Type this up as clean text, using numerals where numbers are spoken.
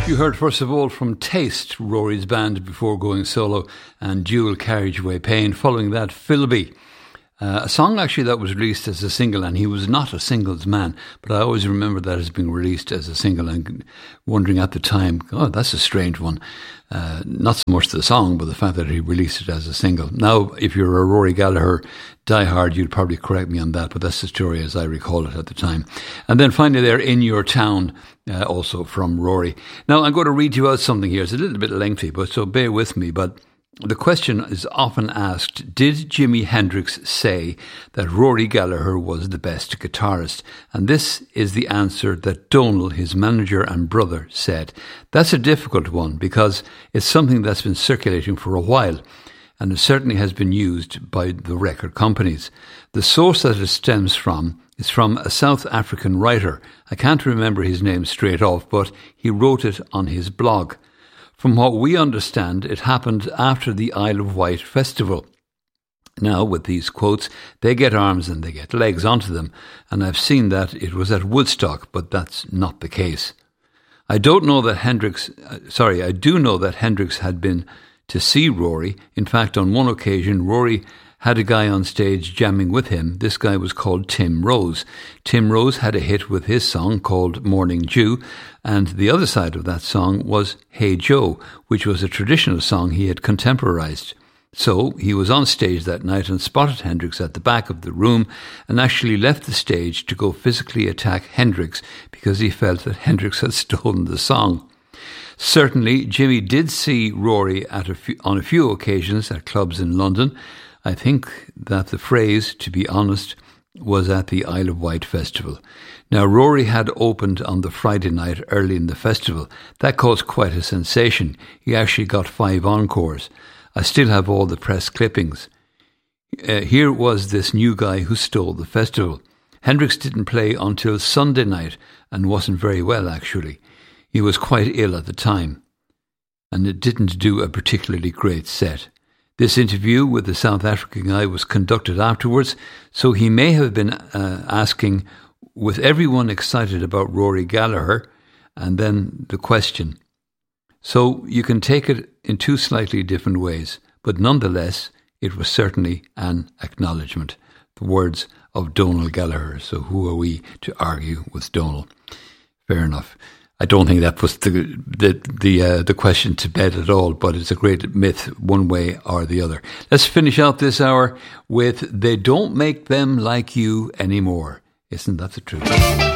You heard first of all from Taste, Rory's band, before going solo, and Dual Carriageway Pain. Following that, Philby. A song actually that was released as a single, and he was not a singles man, but I always remember that as being released as a single and wondering at the time, oh, that's a strange one. Not so much the song, but the fact that he released it as a single. Now, if you're a Rory Gallagher diehard, you'd probably correct me on that, but that's the story as I recall it at the time. And then finally there, In Your Town, also from Rory. Now, I'm going to read you out something here. It's a little bit lengthy, but so bear with me, but the question is often asked, did Jimi Hendrix say that Rory Gallagher was the best guitarist? And this is the answer that Donal, his manager and brother, said. That's a difficult one because it's something that's been circulating for a while, and it certainly has been used by the record companies. The source that it stems from is from a South African writer. I can't remember his name straight off, but he wrote it on his blog. From what we understand, it happened after the Isle of Wight festival. Now, with these quotes, they get arms and they get legs onto them, and I've seen that it was at Woodstock, but that's not the case. I do know that Hendrix had been to see Rory. In fact, on one occasion, Rory had a guy on stage jamming with him. This guy was called Tim Rose. Tim Rose had a hit with his song called Morning Dew, and the other side of that song was Hey Joe, which was a traditional song he had contemporized. So he was on stage that night and spotted Hendrix at the back of the room and actually left the stage to go physically attack Hendrix because he felt that Hendrix had stolen the song. Certainly, Jimmy did see Rory on a few occasions at clubs in London. I think that the phrase, to be honest, was at the Isle of Wight festival. Now, Rory had opened on the Friday night early in the festival. That caused quite a sensation. He actually got 5 encores. I still have all the press clippings. Here was this new guy who stole the festival. Hendrix didn't play until Sunday night and wasn't very well, actually. He was quite ill at the time, and it didn't do a particularly great set. This interview with the South African guy was conducted afterwards, so he may have been asking, with everyone excited about Rory Gallagher, and then the question. So you can take it in 2 slightly different ways, but nonetheless, it was certainly an acknowledgement. The words of Donal Gallagher. So who are we to argue with Donal? Fair enough. I don't think that puts the question to bed at all, but it's a great myth one way or the other. Let's finish out this hour with They Don't Make Them Like You Anymore. Isn't that the truth?